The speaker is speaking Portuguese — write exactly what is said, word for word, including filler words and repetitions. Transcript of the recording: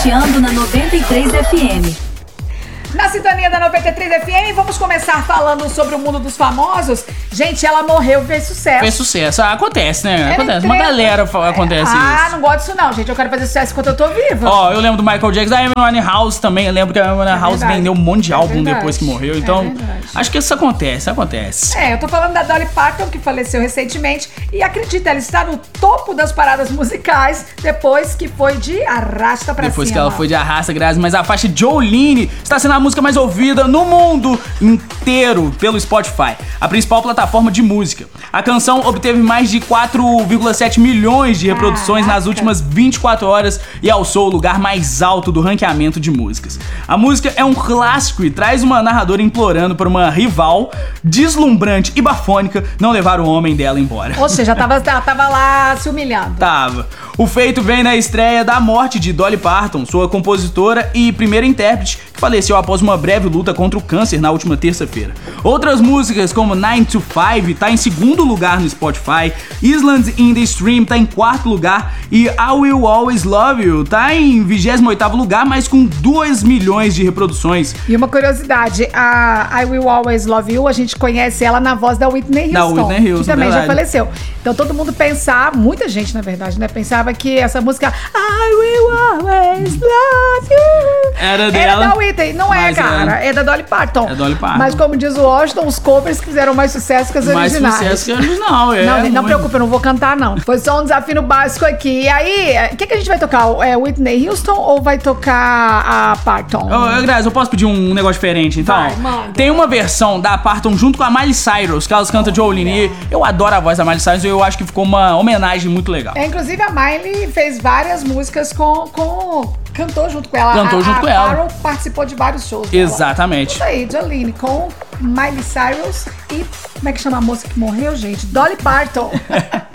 Engateando na noventa e três F M. Na sintonia da noventa e três F M, vamos começar falando sobre o mundo dos famosos. Gente, ela morreu, fez sucesso. Fez sucesso. Ah, acontece, né? Era Acontece. treta. Uma galera fa- acontece ah, isso. Ah, não gosto disso não, gente. Eu quero fazer sucesso enquanto eu tô viva. Ó, eu lembro do Michael Jackson, da Amy Winehouse também. Eu lembro que a Amy Winehouse verdade. vendeu um monte de É álbum verdade. depois que morreu. É Então, verdade. acho que isso acontece, acontece. É, eu tô falando da Dolly Parton, que faleceu recentemente. E acredita, ela está no topo das paradas musicais depois que foi de arrasta pra Depois cima. que ela foi de arrasta, graças, mas a faixa Jolene está sendo a música mais ouvida no mundo inteiro pelo Spotify, a principal plataforma de música. A canção obteve mais de quatro vírgula sete milhões de reproduções Caraca. nas últimas vinte e quatro horas e alçou o lugar mais alto do ranqueamento de músicas. A música é um clássico e traz uma narradora implorando por uma rival deslumbrante e bafônica não levar o homem dela embora. Ou seja, tava, ela tava lá se humilhando. Tava. O feito vem na estreia da morte de Dolly Parton, sua compositora e primeira intérprete, que faleceu após uma breve luta contra o câncer na última terça-feira. Outras músicas, como nine to five, tá em segundo lugar no Spotify, Islands in the Stream tá em quarto lugar e I Will Always Love You tá em vigésimo oitavo lugar, mas com dois milhões de reproduções. E uma curiosidade, a I Will Always Love You, a gente conhece ela na voz da Whitney Da Houston, Whitney Houston, que também já verdade. faleceu. Então todo mundo pensava, muita gente na verdade, né, pensava que essa música I Will Always Love You Era dela, da Whitney. Não é, mas cara, é da Dolly Parton. É Dolly Parton. Mas como diz o Washington, os covers que fizeram mais sucesso que as Mais originais. sucesso que a original, é. Não, gente, não muito. preocupe, eu não vou cantar, não. Foi só um desafio básico aqui. E aí, o que, que a gente vai tocar? É Whitney Houston ou vai tocar a Parton? Ô, Grazi, eu posso pedir um negócio diferente, então? Vai, manda. Tem uma versão da Parton junto com a Miley Cyrus, que elas cantam Jolene. E eu adoro a voz da Miley Cyrus e eu acho que ficou uma homenagem muito legal. É, inclusive a Miley fez várias músicas com... com cantou junto com ela. Cantou a, junto a com ela. Carol participou de vários shows dela. Exatamente. Isso aí, Jolene, com Miley Cyrus e... Como é que chama a moça que morreu, gente? Dolly Parton.